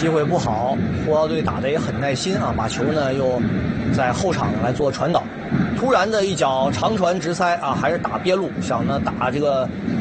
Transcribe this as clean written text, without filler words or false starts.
机会不好，葡萄队打得也很耐心啊，把球呢又在后场来做传导。突然的一脚长传直塞啊，还是打边路，想呢打这个